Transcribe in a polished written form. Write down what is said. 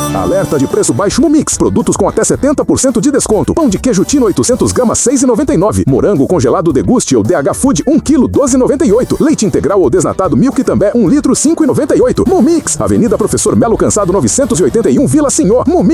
Alerta de preço baixo Mumix. Produtos com até 70% de desconto. Pão de queijo Tino 800 gramas 6,99. Morango congelado Deguste ou DH Food 1 kg 12,98. Leite integral ou desnatado Milk També 1 litro 5,98. Mumix. Avenida Professor Melo Cansado 981 Vila Senhor. Mumix.